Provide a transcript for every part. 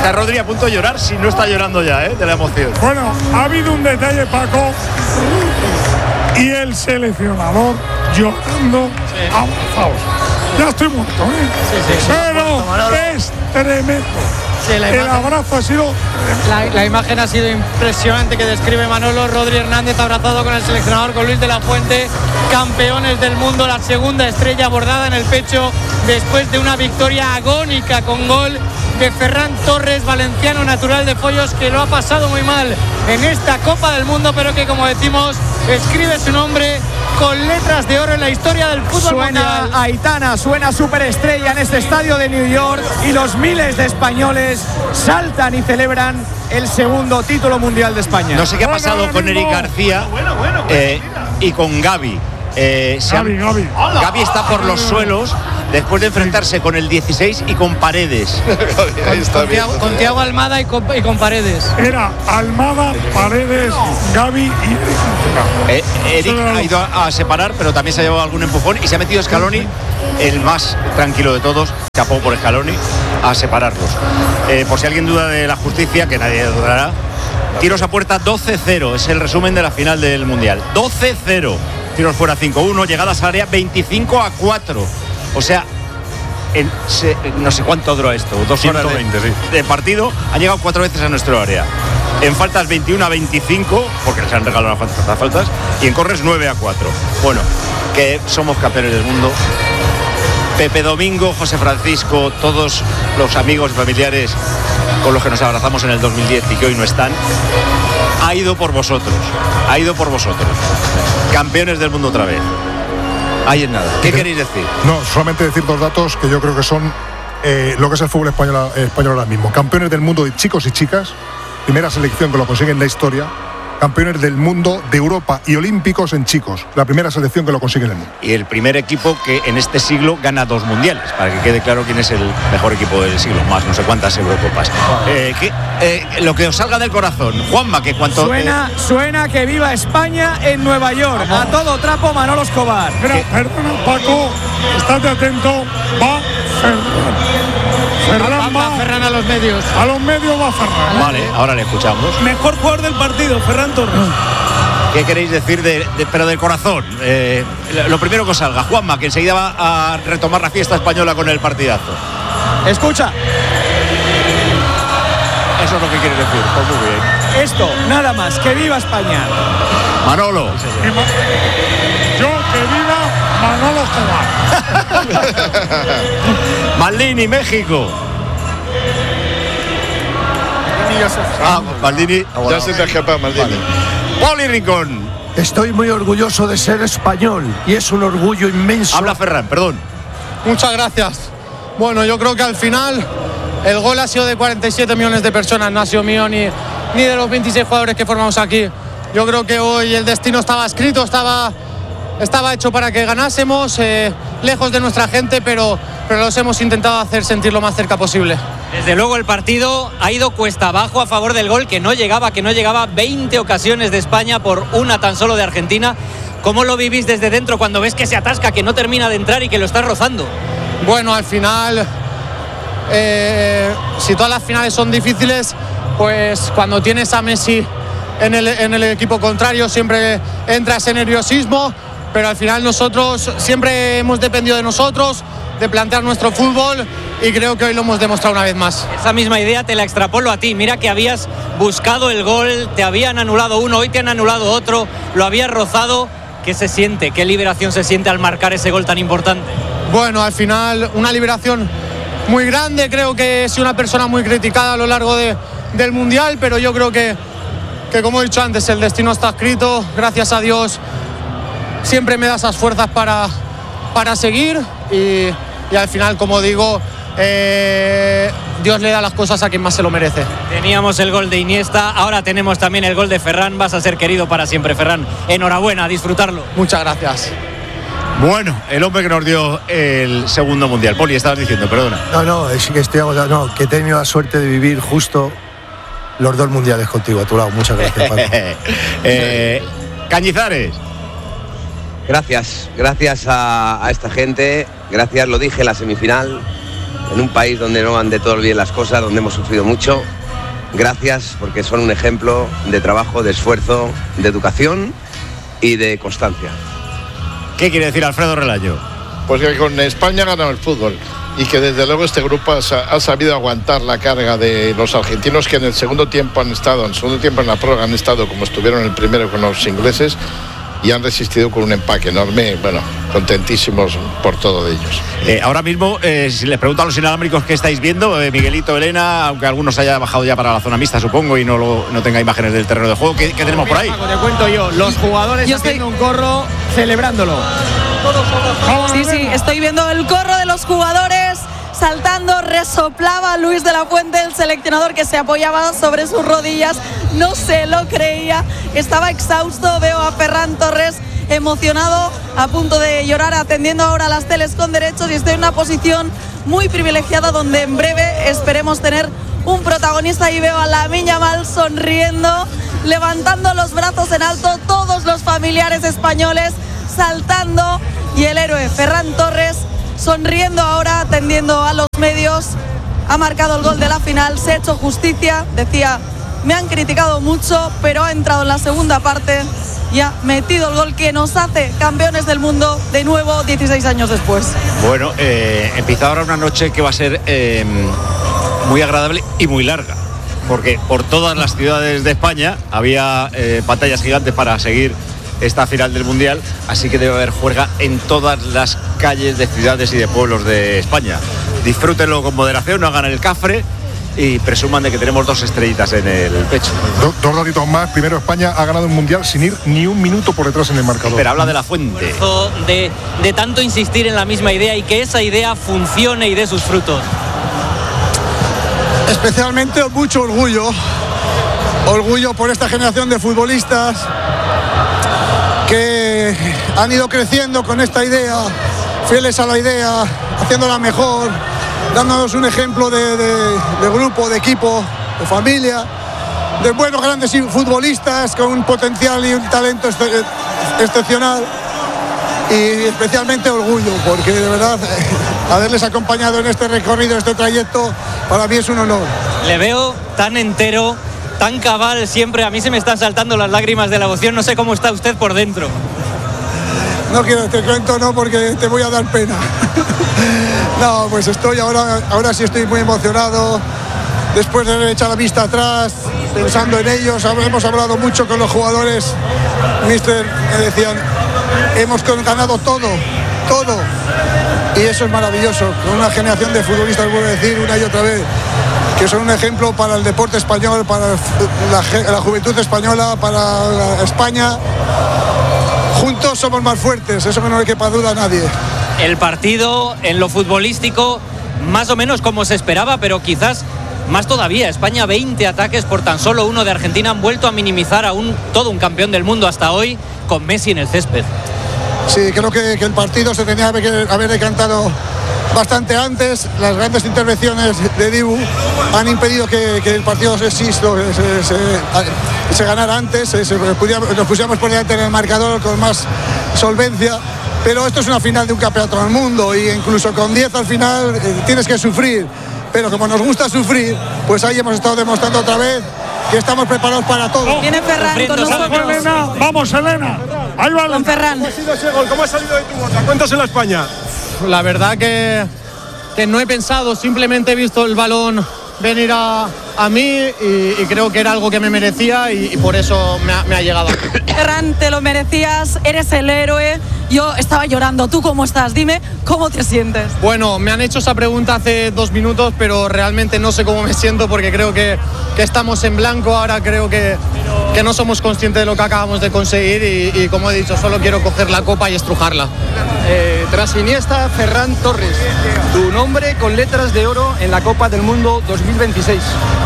Está Rodri a punto de llorar, si no está llorando ya, de la emoción. Bueno, ha habido un detalle, Paco, y el seleccionador llorando abrazados. Ya estoy muerto, pero es tremendo. Sí, el abrazo ha sido la imagen ha sido impresionante que describe Manolo. Rodri Hernández abrazado con el seleccionador, con Luis de la Fuente, campeones del mundo, la segunda estrella bordada en el pecho después de una victoria agónica con gol de Ferran Torres, valenciano natural de Foios, que lo ha pasado muy mal en esta Copa del Mundo, pero que, como decimos, escribe su nombre con letras de oro en la historia del fútbol mundial. Suena Aitana, suena superestrella en este estadio de New York, y los miles de españoles saltan y celebran el segundo título mundial de España. No sé qué ha pasado con Eric García y con Gavi. Gavi está por los suelos después de enfrentarse con el 16 y con Paredes. Con Thiago Almada y con Paredes. Era Almada, Paredes, Gavi y Eric ha ido a separar, pero también se ha llevado algún empujón y se ha metido Scaloni, el más tranquilo de todos, chapó por Scaloni, a separarlos. Por si alguien duda de la justicia, que nadie dudará, tiros a puerta 12-0, es el resumen de la final del Mundial. 12-0. Tiros fuera 5-1, llegadas al área 25-4. O sea, no sé cuánto duró esto, 2 horas 120, de partido. Han llegado 4 veces a nuestro área. En faltas 21-25, porque les han regalado unas faltas, y en corres 9-4. Bueno, que somos campeones del mundo. Pepe Domingo, José Francisco, todos los amigos y familiares con los que nos abrazamos en el 2010 y que hoy no están, ha ido por vosotros. Campeones del mundo otra vez. Ahí es nada. ¿Qué queréis decir? No, solamente decir 2 datos que yo creo que son lo que es el fútbol español ahora mismo. Campeones del mundo de chicos y chicas, primera selección que lo consigue en la historia. Campeones del mundo, de Europa y olímpicos en chicos, la primera selección que lo consigue en el mundo. Y el primer equipo que en este siglo gana 2 mundiales, para que quede claro quién es el mejor equipo del siglo, más no sé cuántas Eurocopas. Lo que os salga del corazón, Juanma, que cuanto... Suena que viva España en Nueva York. A todo trapo, Manolo Escobar. Perdona, Paco, estate atento, va Ferran a los medios. A los medios va Ferran. Vale, ahora le escuchamos. Mejor jugador del partido, Ferran Torres. ¿Qué queréis decir pero del corazón? Lo primero que os salga, Juanma, que enseguida va a retomar la fiesta española con el partidazo. Escucha. Eso es lo que quieres decir, pues muy bien. Esto, nada más, que viva España. Manolo. Yo que viva Manolo Escobar. Maldini, México. Maldini. Ya se te escapa Maldini. Poli Rincón. Estoy muy orgulloso de ser español y es un orgullo inmenso. Habla Ferran, perdón. Muchas gracias. Bueno, yo creo que al final el gol ha sido de 47 millones de personas, no ha sido mío ni de los 26 jugadores que formamos aquí. Yo creo que hoy el destino estaba escrito, estaba hecho para que ganásemos, lejos de nuestra gente, pero los hemos intentado hacer sentir lo más cerca posible. Desde luego el partido ha ido cuesta abajo a favor del gol, que no llegaba 20 ocasiones de España por una tan solo de Argentina. ¿Cómo lo vivís desde dentro cuando ves que se atasca, que no termina de entrar y que lo está rozando? Bueno, al final, si todas las finales son difíciles, pues cuando tienes a Messi en el equipo contrario siempre entra ese nerviosismo, pero al final nosotros siempre hemos dependido de nosotros, de plantear nuestro fútbol, y creo que hoy lo hemos demostrado una vez más. Esa misma idea te la extrapolo a ti. Mira que habías buscado el gol, te habían anulado uno, hoy te han anulado otro, lo habías rozado. ¿Qué se siente? ¿Qué liberación se siente al marcar ese gol tan importante? Bueno, al final una liberación muy grande. Creo que he sido una persona muy criticada a lo largo del Mundial, pero yo creo que como he dicho antes, el destino está escrito. Gracias a Dios siempre me da esas fuerzas para seguir y al final, como digo, Dios le da las cosas a quien más se lo merece. Teníamos el gol de Iniesta, ahora tenemos también el gol de Ferran. Vas a ser querido para siempre, Ferran. Enhorabuena, a disfrutarlo. Muchas gracias. Bueno, el hombre que nos dio el segundo mundial. Poli, estabas diciendo, perdona. No, es que que he tenido la suerte de vivir justo los 2 mundiales contigo a tu lado. Muchas gracias, Paco. Cañizares. Gracias a esta gente. Gracias, lo dije en la semifinal. en un país donde no van de todo bien las cosas, donde hemos sufrido mucho. Gracias, porque son un ejemplo de trabajo, de esfuerzo, de educación y de constancia. ¿Qué quiere decir Alfredo Relayo? Pues que con España ha ganado el fútbol y que desde luego este grupo ha sabido aguantar la carga de los argentinos, que en el segundo tiempo en la prórroga han estado como estuvieron en el primero con los ingleses, y han resistido con un empaque enorme. Bueno, contentísimos por todo de ellos. Ahora mismo, si les pregunto a los inalámbricos qué estáis viendo, Miguelito, Elena, aunque algunos haya bajado ya para la zona mixta, supongo, y no tenga imágenes del terreno de juego, ¿qué tenemos por ahí? Paco, te cuento yo, los jugadores haciendo un corro, celebrándolo. Sí, estoy viendo el corro de los jugadores saltando, resoplaba Luis de la Fuente, el seleccionador, que se apoyaba sobre sus rodillas, no se lo creía, estaba exhausto. Veo a Ferran Torres emocionado, a punto de llorar, atendiendo ahora a las teles con derechos, y estoy en una posición muy privilegiada donde en breve esperemos tener un protagonista. Y veo a Lamine Yamal sonriendo, levantando los brazos en alto, todos los familiares españoles saltando, y el héroe Ferran Torres sonriendo ahora, atendiendo a los medios. Ha marcado el gol de la final, se ha hecho justicia. Decía, me han criticado mucho, pero ha entrado en la segunda parte y ha metido el gol que nos hace campeones del mundo de nuevo 16 años después. Bueno, empieza ahora una noche que va a ser muy agradable y muy larga, porque por todas las ciudades de España había pantallas gigantes para seguir esta final del Mundial, así que debe haber juerga en todas las calles de ciudades y de pueblos de España. Disfrútenlo con moderación, no hagan el cafre y presuman de que tenemos 2 estrellitas en el pecho. Dos ratitos más. Primero, España ha ganado un Mundial sin ir ni un minuto por detrás en el marcador. Pero habla de la Fuente. De tanto insistir en la misma idea y que esa idea funcione y dé sus frutos. Especialmente mucho orgullo por esta generación de futbolistas que han ido creciendo con esta idea, fieles a la idea, haciéndola mejor, dándonos un ejemplo de grupo, de equipo, de familia, de buenos grandes futbolistas con un potencial y un talento excepcional. Y especialmente orgullo, porque de verdad haberles acompañado en este recorrido, este trayecto, para mí es un honor. Le veo tan entero, tan cabal siempre. A mí se me están saltando las lágrimas de la emoción. No sé cómo está usted por dentro. No quiero, te cuento, no, porque te voy a dar pena. No, pues estoy ahora sí estoy muy emocionado. Después de haber echado la vista atrás, pensando en ellos, hemos hablado mucho con los jugadores. Mister, me decían, hemos ganado todo. Y eso es maravilloso. Con una generación de futbolistas, vuelvo a decir una y otra vez, que son un ejemplo para el deporte español, para la juventud española, para España. Juntos somos más fuertes, eso que no le quepa duda a nadie. El partido en lo futbolístico, más o menos como se esperaba, pero quizás más todavía. España, 20 ataques por tan solo 1 de Argentina, han vuelto a minimizar a todo un campeón del mundo hasta hoy, con Messi en el césped. Sí, creo que el partido se tenía que haber decantado bastante antes. Las grandes intervenciones de Dibu han impedido que el partido se ganara antes, nos pusiéramos por delante en el marcador con más solvencia. Pero esto es una final de un campeonato del mundo, y incluso con 10 al final tienes que sufrir. Pero como nos gusta sufrir, pues ahí hemos estado demostrando otra vez que estamos preparados para todo. Viene Ferran con nosotros. Elena, vamos, Elena. Ahí va con Ferran. ¿Cómo ha sido ese gol? ¿Cómo ha salido de tu bota? Cuéntaselo a España. La verdad que no he pensado, simplemente he visto el balón venir a mí y creo que era algo que me merecía y por eso me ha llegado. Ferran, te lo merecías, eres el héroe. Yo estaba llorando. ¿Tú cómo estás? Dime, ¿cómo te sientes? Bueno, me han hecho esa pregunta hace 2 minutos, pero realmente no sé cómo me siento, porque creo que estamos en blanco. Ahora creo que no somos conscientes de lo que acabamos de conseguir y como he dicho, solo quiero coger la copa y estrujarla. Tras Iniesta, Ferran Torres, tu nombre con letras de oro en la Copa del Mundo 2026.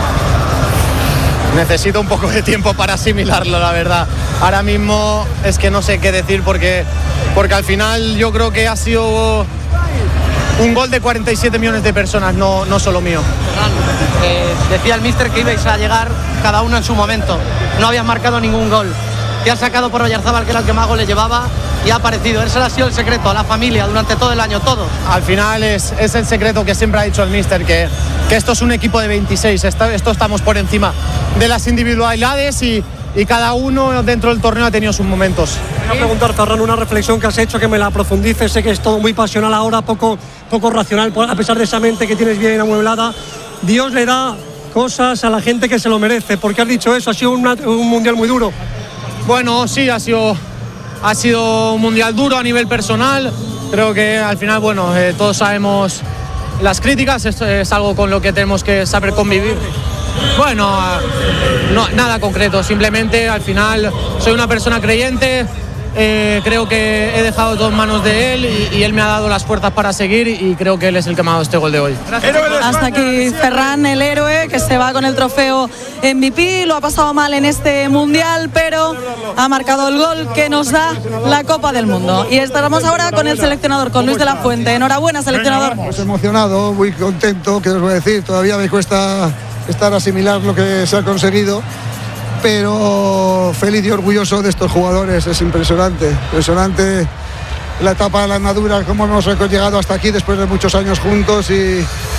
Necesito un poco de tiempo para asimilarlo, la verdad. Ahora mismo es que no sé qué decir porque al final yo creo que ha sido un gol de 47 millones de personas, no solo mío. Decía el míster que ibais a llegar cada uno en su momento. No habías marcado ningún gol. que ha sacado por Oyarzábal, que era el que más goles llevaba, y ha aparecido. Ese ha sido el secreto, a la familia durante todo el año, todo. Al final es el secreto que siempre ha dicho el míster, que esto es un equipo de 26, esto estamos por encima de las individualidades y cada uno dentro del torneo ha tenido sus momentos. Voy a preguntar, Ferran, una reflexión que has hecho, que me la profundices. Sé que es todo muy pasional ahora, poco racional, a pesar de esa mente que tienes bien amueblada. Dios le da cosas a la gente que se lo merece. ¿Por qué has dicho eso? Ha sido un mundial muy duro. Bueno, sí, ha sido un mundial duro a nivel personal. Creo que al final, bueno, todos sabemos las críticas, esto es algo con lo que tenemos que saber convivir. Bueno, no, nada concreto, simplemente al final soy una persona creyente, creo que he dejado todo en manos de él y él me ha dado las fuerzas para seguir y creo que él es el que me ha dado este gol de hoy. Hasta aquí Ferran, el héroe, que se va con el trofeo MVP, lo ha pasado mal en este mundial, pero ha marcado el gol que nos da la Copa del Mundo. Y estamos ahora con el seleccionador, con Luis de la Fuente. Enhorabuena, seleccionador. Pues emocionado, muy contento, ¿qué os voy a decir? Todavía me cuesta estar asimilar lo que se ha conseguido, pero feliz y orgulloso de estos jugadores. Es impresionante la etapa de la andadura, cómo hemos llegado hasta aquí después de muchos años juntos y